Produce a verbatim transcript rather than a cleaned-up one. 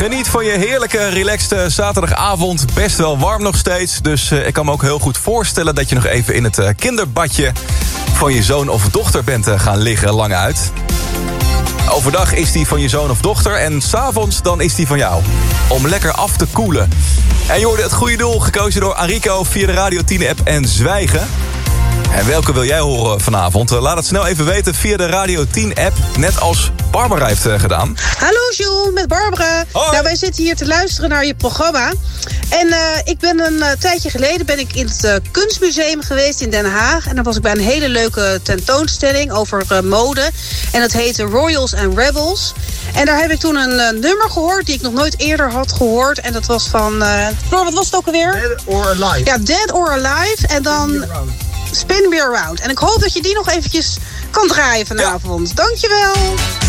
Geniet van je heerlijke, relaxte zaterdagavond. Best wel warm nog steeds. Dus uh, ik kan me ook heel goed voorstellen dat je nog even in het uh, kinderbadje van je zoon of dochter bent uh, gaan liggen, lang uit. Overdag is die van je zoon of dochter en 's avonds dan is die van jou. Om lekker af te koelen. En je hoorde het goede doel, gekozen door Enrico via de Radio tien app en Zwijgen. En welke wil jij horen vanavond? Laat het snel even weten via de Radio tien app, net als Barbara heeft uh, gedaan. Hallo Jules, met Barbara. Hoi. Nou, wij zitten hier te luisteren naar je programma. En uh, ik ben een uh, tijdje geleden ben ik in het uh, Kunstmuseum geweest in Den Haag. En dan was ik bij een hele leuke tentoonstelling over uh, mode. En dat heette Royals and Rebels. En daar heb ik toen een uh, nummer gehoord die ik nog nooit eerder had gehoord. En dat was van... Uh, Floor, wat was het ook alweer? Dead or Alive. Ja, Dead or Alive. En dan Spin Me Around. En ik hoop dat je die nog eventjes kan draaien vanavond. Ja. Dankjewel.